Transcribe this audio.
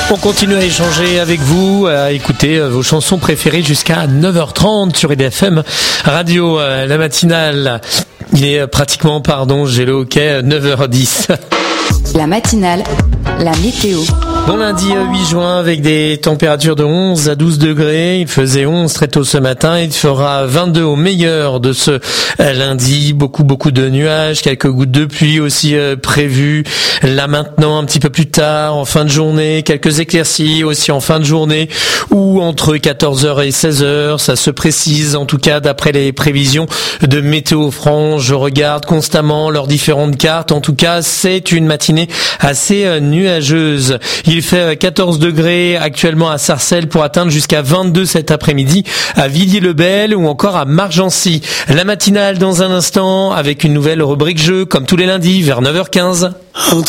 On continue à échanger avec vous, à écouter vos chansons préférées jusqu'à 9h30 sur EDFM Radio, la matinale. Il est pratiquement, j'ai le hockey, 9h10. La matinale, la météo. Bon lundi 8 juin avec des températures de 11 à 12 degrés. Il faisait 11 très tôt ce matin. Il fera 22 au meilleur de ce lundi. Beaucoup de nuages, quelques gouttes de pluie aussi prévues. Là maintenant, un petit peu plus tard, en fin de journée, quelques éclaircies aussi en fin de journée ou entre 14h et 16h. Ça se précise en tout cas d'après les prévisions de Météo France. Je regarde constamment leurs différentes cartes. En tout cas, c'est une matinée assez nuageuse. Il fait 14 degrés actuellement à Sarcelles pour atteindre jusqu'à 22 cet après-midi à Villiers-le-Bel ou encore à Margency. La matinale dans un instant avec une nouvelle rubrique jeu comme tous les lundis vers 9h15.